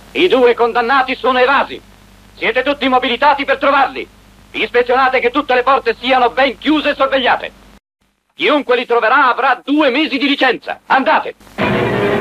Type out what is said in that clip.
I due condannati sono evasi. Siete tutti mobilitati per trovarli. Ispezionate che tutte le porte siano ben chiuse e sorvegliate. Chiunque li troverà avrà 2 mesi di licenza. Andate!